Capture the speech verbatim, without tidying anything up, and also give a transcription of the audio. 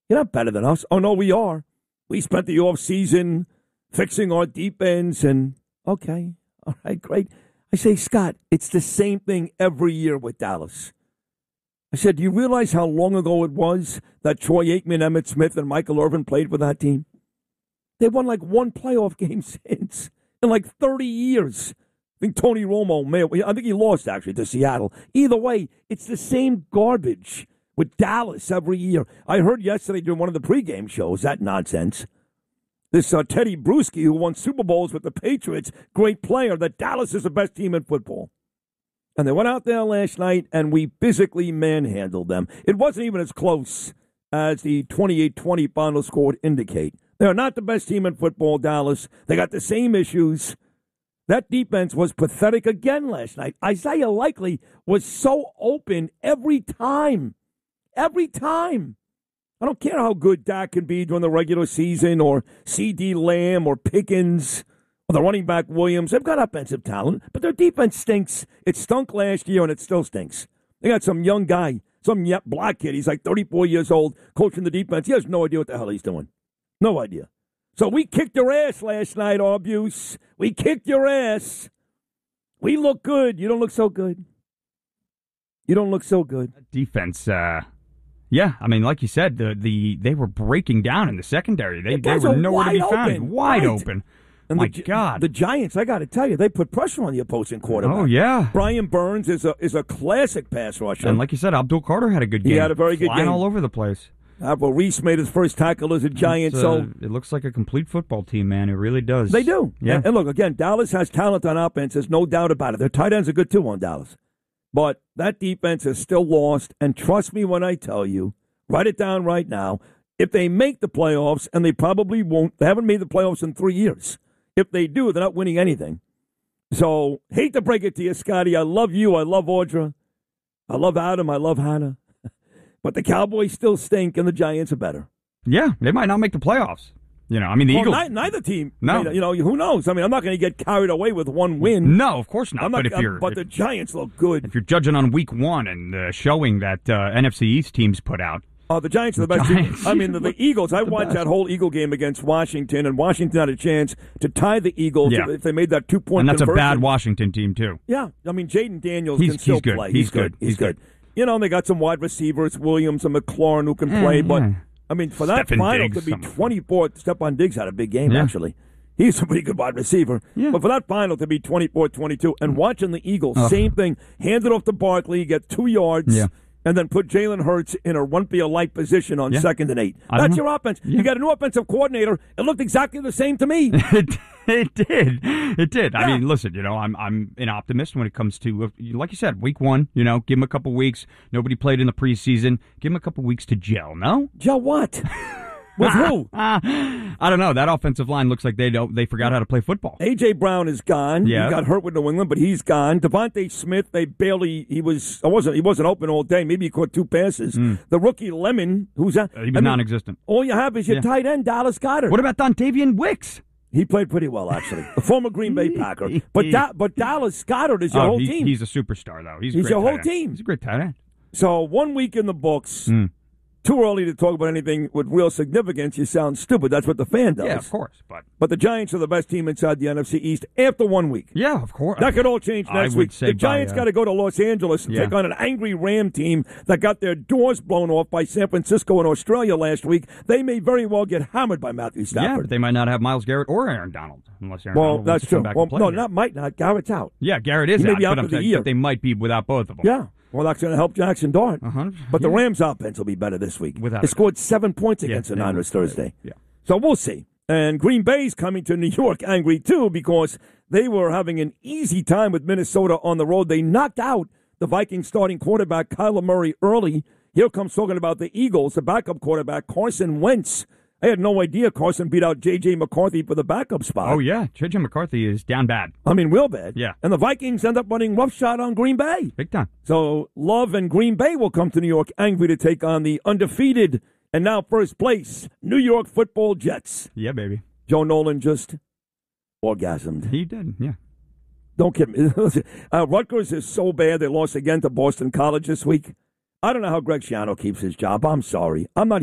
You're not better than us. Oh, no, we are. We spent the offseason fixing our defense and, okay, all right, great. I say, Scott, it's the same thing every year with Dallas. I said, do you realize how long ago it was that Troy Aikman, Emmitt Smith, and Michael Irvin played for that team? They won like one playoff game since in like thirty years. I think Tony Romo may have, I think he lost, actually, to Seattle. Either way, it's the same garbage with Dallas every year. I heard yesterday during one of the pregame shows, that nonsense. This uh, Teddy Bruschi, who won Super Bowls with the Patriots, great player, that Dallas is the best team in football. And they went out there last night, and we physically manhandled them. It wasn't even as close as the twenty-eight twenty final score would indicate. They're not the best team in football, Dallas. They got the same issues. That defense was pathetic again last night. Isaiah Likely was so open every time. Every time. I don't care how good Dak can be during the regular season, or C D Lamb, or Pickens, or the running back Williams. They've got offensive talent, but their defense stinks. It stunk last year, and it still stinks. They got some young guy, some black kid. He's like thirty-four years old, coaching the defense. He has no idea what the hell he's doing. No idea. So we kicked your ass last night, Arbuse. We kicked your ass. We look good. You don't look so good. You don't look so good. Defense, uh... Yeah, I mean, like you said, the the they were breaking down in the secondary. They, the they were nowhere to be open. found. Wide right. open. And My the, God. The Giants, I got to tell you, they put pressure on the opposing quarterback. Oh, yeah. Brian Burns is a is a classic pass rusher. And like you said, Abdul Carter had a good game. He had a very good Flying game. all over the place. Abel Reese made his first tackle as a Giant. Uh, so it looks like a complete football team, man. It really does. They do. Yeah. And, and look, again, Dallas has talent on offense. There's no doubt about it. Their tight ends are good, too, on Dallas. But that defense is still lost. And trust me when I tell you, write it down right now. If they make the playoffs, and they probably won't, they haven't made the playoffs in three years. If they do, they're not winning anything. So, hate to break it to you, Scotty. I love you. I love Audra. I love Adam. I love Hannah. But the Cowboys still stink, and the Giants are better. Yeah, they might not make the playoffs. You know, I mean, the well, Eagles. Neither, neither team. No. You know, who knows? I mean, I'm not going to get carried away with one win. No, of course not. I'm not but if you're, but if, the Giants look good. If you're judging on week one and uh, showing that uh, N F C East teams put out. Oh, the Giants are the best Giants. team. I mean, the, the Eagles. I the watched best. that whole Eagle game against Washington, and Washington had a chance to tie the Eagles yeah. if they made that two-point And that's conversion. a bad Washington team, too. Yeah. I mean, Jaden Daniels he's, can still he's good. play. He's, He's good. He's, he's good. good. You know, they got some wide receivers, Williams and McLaurin, who can mm, play. But, yeah. I mean, for that Stephon final Diggs, to be some... twenty-four, Stephon Diggs had a big game, yeah. actually. He's a pretty good wide receiver. Yeah. But for that final to be twenty-four twenty-two, and watching the Eagles, oh. same thing. Hand it off to Barkley, get two yards. Yeah. And then put Jalen Hurts in a run-for-your-life position on yeah. second and eight. I That's know. your offense. Yeah. You got a new offensive coordinator. It looked exactly the same to me. it, it did. It did. Yeah. I mean, listen, you know, I'm I'm an optimist when it comes to, like you said, week one, you know, give him a couple weeks. Nobody played in the preseason. Give him a couple weeks to gel, no? Gel what? With who? I don't know. That offensive line looks like they don't. They forgot how to play football. A J. Brown is gone. Yeah. He got hurt with New England, but he's gone. Devontae Smith, they barely. He was. I wasn't. He wasn't open all day. Maybe he caught two passes. Mm. The rookie Lemon, who's that? Uh, he was I mean, non-existent. All you have is your Yeah. tight end, Dallas Goedert. What about Dontavian Wicks? He played pretty well, actually. The former Green Bay Packer. But da- but Dallas Goedert is your oh, whole he, team. He's a superstar, though. He's, a He's great your tight whole end. team. He's a great tight end. So one week in the books. Mm. Too early to talk about anything with real significance. You sound stupid. That's what the fan does. Yeah, of course. But But the Giants are the best team inside the N F C East after one week. yeah, of course. That could all change I next would week. say The Giants by, uh, got to go to Los Angeles and yeah. take on an angry Ram team that got their doors blown off by San Francisco and Australia last week. They may very well get hammered by Matthew Yeah, Stafford. but they might not have Myles Garrett or Aaron Donald unless Aaron well, Donald wants that's to true. come back Well, and play no, here. not might not. Garrett's out. Yeah, Garrett is He may out, be out but, for I'm the saying, year. but they might be without both of them. Yeah. Well, that's going to help Jackson Dart. Uh-huh. But the Yeah. Rams' offense will be better this week. Without they a scored seven points against Yeah, the they Niners will. Thursday. Yeah. So we'll see. And Green Bay's coming to New York angry, too, because they were having an easy time with Minnesota on the road. They knocked out the Vikings starting quarterback, Kyler Murray, early. Here comes talking about the Eagles, the backup quarterback, Carson Wentz. I had no idea Carson beat out J J. McCarthy for the backup spot. Oh, yeah. J J. McCarthy is down bad. I mean, real bad. Yeah. And the Vikings end up running roughshod on Green Bay. Big time. So Love and Green Bay will come to New York angry to take on the undefeated and now first place New York Football Jets. Yeah, baby. Joe Nolan just orgasmed. He did, yeah. Don't kid me. uh, Rutgers is so bad they lost again to Boston College this week. I don't know how Greg Schiano keeps his job. I'm sorry. I'm not